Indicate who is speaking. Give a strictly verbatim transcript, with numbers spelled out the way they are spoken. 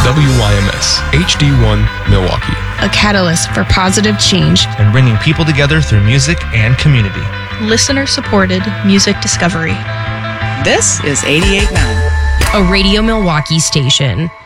Speaker 1: W Y M S, H D one Milwaukee.
Speaker 2: A catalyst for positive change
Speaker 3: and bringing people together through music and community.
Speaker 4: Listener-supported music discovery.
Speaker 5: This is eighty-eight point nine.
Speaker 6: A Radio Milwaukee station.